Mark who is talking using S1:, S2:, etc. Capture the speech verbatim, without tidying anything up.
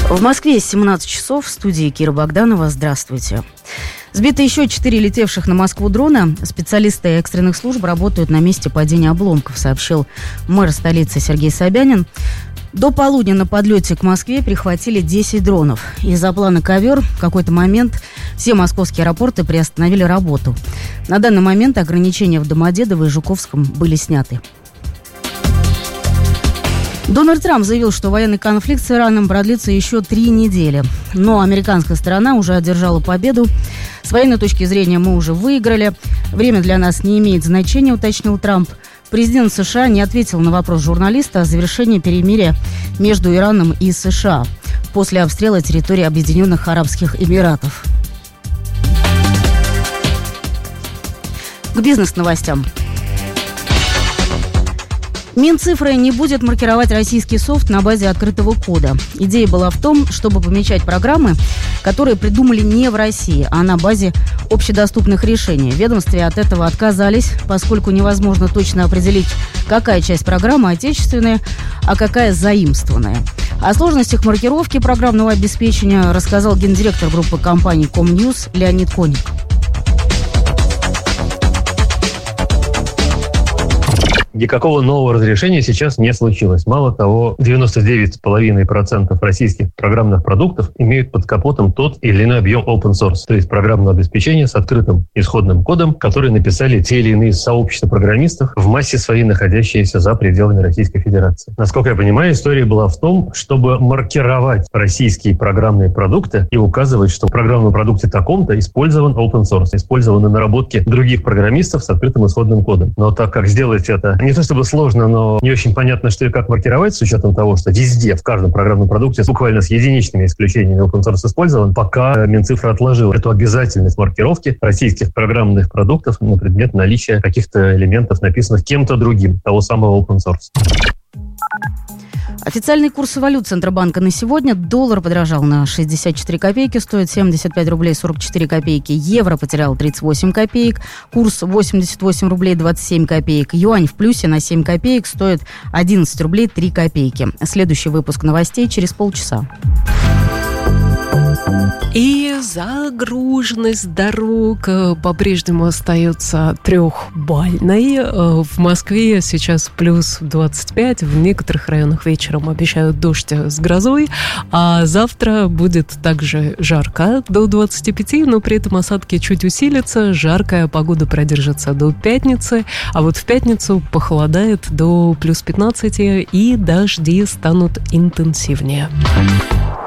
S1: В Москве семнадцать часов, в студии Кира Богданова. Здравствуйте. Сбиты еще четыре летевших на Москву дрона. Специалисты экстренных служб работают на месте падения обломков, сообщил мэр столицы Сергей Собянин. До полудня на подлете к Москве прихватили десять дронов. Из-за плана «Ковер» в какой-то момент все московские аэропорты приостановили работу. На данный момент ограничения в Домодедово и Жуковском были сняты. Дональд Трамп заявил, что военный конфликт с Ираном продлится еще три недели. Но американская сторона уже одержала победу. С военной точки зрения мы уже выиграли. Время для нас не имеет значения, уточнил Трамп. Президент США не ответил на вопрос журналиста о завершении перемирия между Ираном и США после обстрела территории Объединенных Арабских Эмиратов. К бизнес-новостям. Минцифры не будет маркировать российский софт на базе открытого кода. Идея была в том, чтобы помечать программы, которые придумали не в России, а на базе общедоступных решений. В ведомстве от этого отказались, поскольку невозможно точно определить, какая часть программы отечественная, а какая заимствованная. О сложностях маркировки программного обеспечения рассказал гендиректор группы компаний Комньюз Леонид Коник.
S2: Никакого нового разрешения сейчас не случилось. Мало того, девяносто девять целых пять десятых процента российских программных продуктов имеют под капотом тот или иной объем open source, то есть программного обеспечения с открытым исходным кодом, который написали те или иные сообщества программистов в массе своей, находящиеся за пределами Российской Федерации. Насколько я понимаю, история была в том, чтобы маркировать российские программные продукты и указывать, что в программном продукте таком-то использован open source, использованы наработки других программистов с открытым исходным кодом. Но так как сделать это не то чтобы сложно, но не очень понятно, что и как маркировать, с учетом того, что везде, в каждом программном продукте, буквально с единичными исключениями open source использован, пока Минцифра отложила эту обязательность маркировки российских программных продуктов на предмет наличия каких-то элементов, написанных кем-то другим, того самого open source.
S1: Официальный курс валют Центробанка на сегодня. Доллар подорожал на шестьдесят четыре копейки, стоит семьдесят пять рублей сорок четыре копейки. Евро потерял тридцать восемь копеек, курс восемьдесят восемь рублей двадцать семь копеек. Юань в плюсе на семь копеек, стоит одиннадцать рублей три копейки. Следующий выпуск новостей через полчаса.
S3: И загруженность дорог по-прежнему остается трехбальной. В Москве сейчас плюс двадцать пять, в некоторых районах вечером обещают дождь с грозой, а завтра будет также жарко до двадцати пяти, но при этом осадки чуть усилятся, жаркая погода продержится до пятницы, а вот в пятницу похолодает до плюс пятнадцати и дожди станут интенсивнее.